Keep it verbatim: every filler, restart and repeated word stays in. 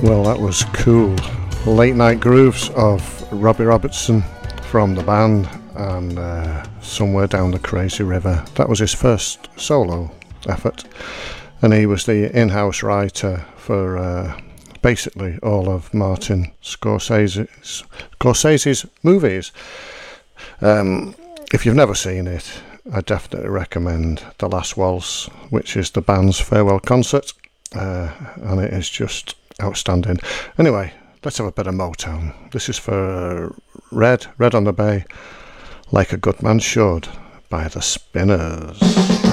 Well, that was cool. Late Night Grooves of Robbie Robertson from the band, and uh, Somewhere Down the Crazy River. That was his first solo effort, and he was the in-house writer for uh, basically all of Martin Scorsese's, Scorsese's movies. Um, if you've never seen it, I definitely recommend The Last Waltz, which is the band's farewell concert, uh, and it is just outstanding. Anyway, let's have a bit of Motown. This is for Red, Red on the Bay, Like a Good Man Should, by the Spinners.